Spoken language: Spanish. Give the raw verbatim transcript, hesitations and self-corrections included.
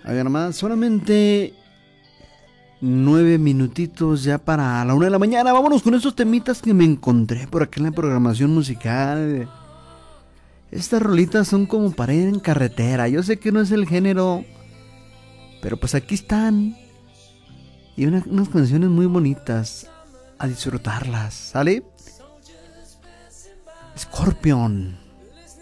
A ver, más, solamente nueve minutitos ya para la una de la mañana. Vámonos con esos temitas que me encontré por acá en la programación musical. Estas rolitas son como para ir en carretera. Yo sé que no es el género, pero pues aquí están. Y una, unas canciones muy bonitas. A disfrutarlas, ¿sale? Scorpion.